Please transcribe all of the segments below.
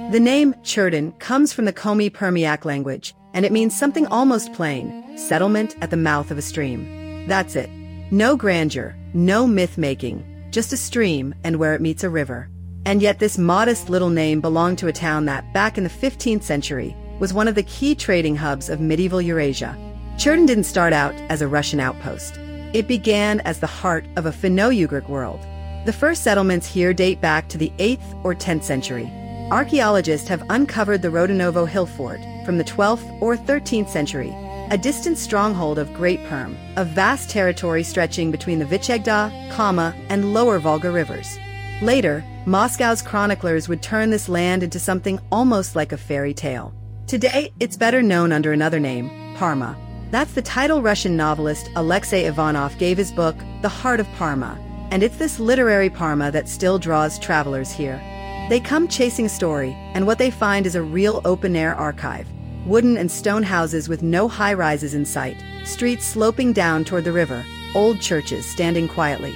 The name Cherdyn comes from the Komi-Permiak language, and it means something almost plain: settlement at the mouth of a stream. That's it. No grandeur, no myth-making, just a stream and where it meets a river. And yet this modest little name belonged to a town that, back in the 15th century, was one of the key trading hubs of medieval Eurasia. Cherdyn didn't start out as a Russian outpost. It began as the heart of a Finno-Ugric world. The first settlements here date back to the 8th or 10th century. Archaeologists have uncovered the Rodanovo hill fort from the 12th or 13th century, a distant stronghold of Great Perm, a vast territory stretching between the Vichegda, Kama, and Lower Volga rivers. Later, Moscow's chroniclers would turn this land into something almost like a fairy tale. Today, it's better known under another name, Parma. That's the title Russian novelist Alexei Ivanov gave his book, The Heart of Parma, and it's this literary Parma that still draws travelers here. They come chasing a story, and what they find is a real open-air archive. Wooden and stone houses with no high-rises in sight, streets sloping down toward the river, old churches standing quietly.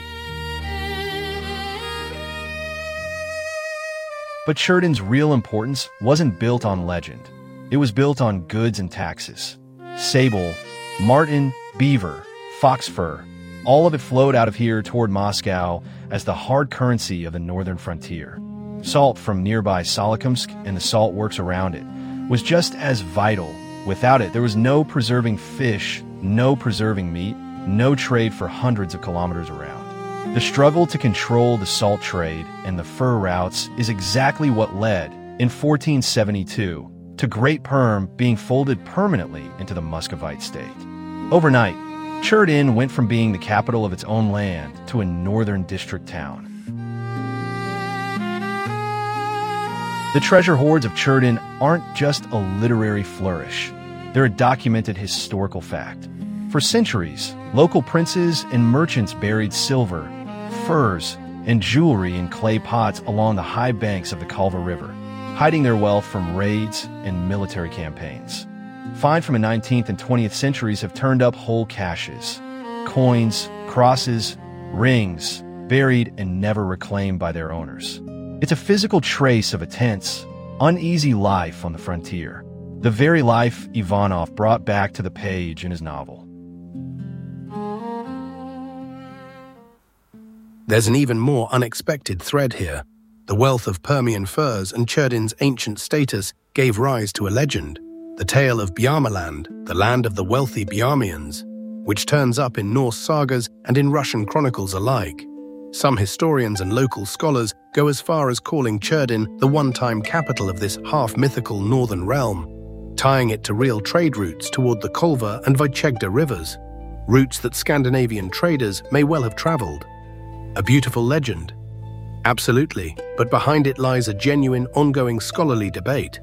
But Cherdyn's real importance wasn't built on legend. It was built on goods and taxes. Sable, marten, beaver, fox fur, all of it flowed out of here toward Moscow as the hard currency of the northern frontier. Salt from nearby Solikamsk and the salt works around it was just as vital. Without it, there was no preserving fish, no preserving meat, no trade for hundreds of kilometers around. The struggle to control the salt trade and the fur routes is exactly what led, in 1472, to Great Perm being folded permanently into the Muscovite state. Overnight, Cherdyn went from being the capital of its own land to a northern district town. The treasure hoards of Cherdyn aren't just a literary flourish. They're a documented historical fact. For centuries, local princes and merchants buried silver, furs, and jewelry in clay pots along the high banks of the Kalva River, hiding their wealth from raids and military campaigns. Finds from the 19th and 20th centuries have turned up whole caches, coins, crosses, rings, buried and never reclaimed by their owners. It's a physical trace of a tense, uneasy life on the frontier, the very life Ivanov brought back to the page in his novel. There's an even more unexpected thread here. The wealth of Permian furs and Cherdyn's ancient status gave rise to a legend, the tale of Bjarmaland, the land of the wealthy Bjarmians, which turns up in Norse sagas and in Russian chronicles alike. Some historians and local scholars go as far as calling Cherdyn the one-time capital of this half-mythical northern realm, tying it to real trade routes toward the Kolva and Vichegda rivers, routes that Scandinavian traders may well have traveled. A beautiful legend? Absolutely, but behind it lies a genuine, ongoing scholarly debate.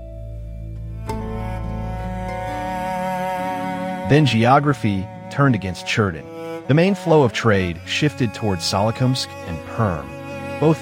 Then geography turned against Cherdyn. The main flow of trade shifted towards Solikamsk and Perm,